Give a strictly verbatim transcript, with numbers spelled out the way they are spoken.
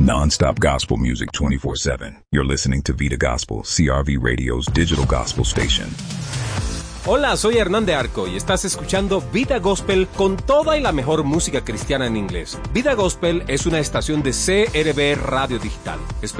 Non-stop gospel music twenty-four seven. You're listening to Vida Gospel, C R V Radio's digital gospel station. Hola, soy Hernán de Arco y estás escuchando Vida Gospel con toda y la mejor música cristiana en inglés. Vida Gospel es una estación de C R V Radio Digital.